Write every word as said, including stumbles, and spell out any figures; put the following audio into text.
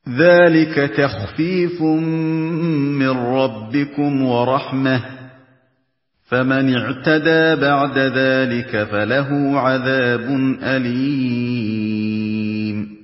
ذلك تخفيف من ربكم ورحمة، فمن اعتدى بعد ذلك فله عذاب أليم.